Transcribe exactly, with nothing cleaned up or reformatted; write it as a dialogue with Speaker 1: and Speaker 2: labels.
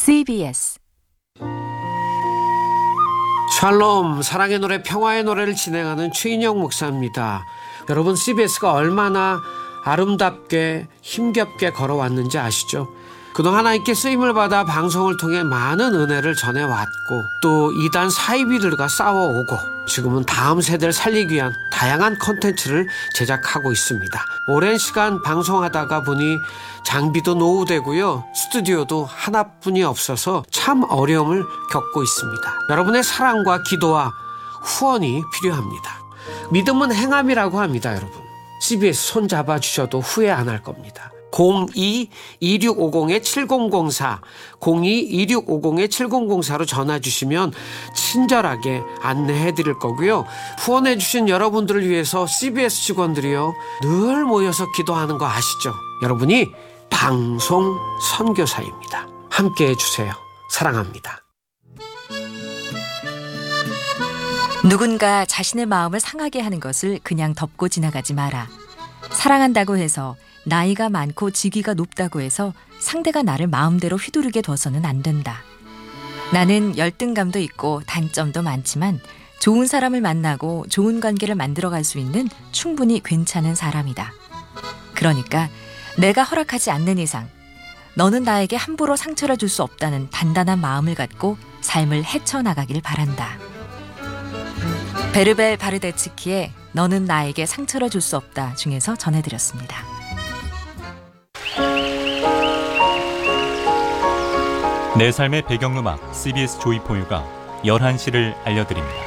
Speaker 1: 씨비에스
Speaker 2: 샬롬, 사랑의 노래, 평화의 노래를 진행하는 최인영 목사입니다. 여러분, 씨비에스가 얼마나 아름답게 힘겹게 걸어왔는지 아시죠? 그동안 하나님께 쓰임을 받아 방송을 통해 많은 은혜를 전해왔고 또 이단 사이비들과 싸워오고 지금은 다음 세대를 살리기 위한 다양한 콘텐츠를 제작하고 있습니다. 오랜 시간 방송하다가 보니 장비도 노후되고요. 스튜디오도 하나뿐이 없어서 참 어려움을 겪고 있습니다. 여러분의 사랑과 기도와 후원이 필요합니다. 믿음은 행함이라고 합니다, 여러분. 씨비에스 손 잡아주셔도 후회 안 할 겁니다. 공이 이육오공 칠공공사 공이 이육오공 칠공공사로 전화 주시면 친절하게 안내해 드릴 거고요. 후원해 주신 여러분들을 위해서 씨비에스 직원들이요 늘 모여서 기도하는 거 아시죠? 여러분이 방송 선교사입니다. 함께해 주세요. 사랑합니다.
Speaker 1: 누군가 자신의 마음을 상하게 하는 것을 그냥 덮고 지나가지 마라. 사랑한다고 해서 나이가 많고 직위가 높다고 해서 상대가 나를 마음대로 휘두르게 둬서는 안 된다. 나는 열등감도 있고 단점도 많지만 좋은 사람을 만나고 좋은 관계를 만들어갈 수 있는 충분히 괜찮은 사람이다. 그러니까 내가 허락하지 않는 이상 너는 나에게 함부로 상처를 줄 수 없다는 단단한 마음을 갖고 삶을 헤쳐나가길 바란다. 베르벨 바르데츠키의 너는 나에게 상처를 줄 수 없다 중에서 전해드렸습니다.
Speaker 3: 내 삶의 배경음악 씨비에스 조이포유가 열한 시를 알려드립니다.